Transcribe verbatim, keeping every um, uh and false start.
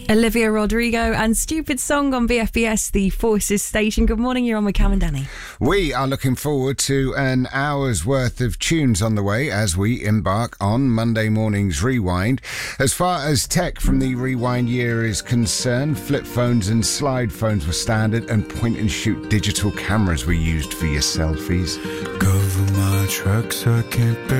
Olivia Rodrigo and Stupid Song on B F B S, the Forces station. Good morning, you're on with Cam and Danny. We are looking forward to an hour's worth of tunes on the way as we embark on Monday morning's Rewind. As far as tech from the Rewind year is concerned, flip phones and slide phones were standard and point-and-shoot digital cameras were used for your selfies. Cover my tracks, I can't bear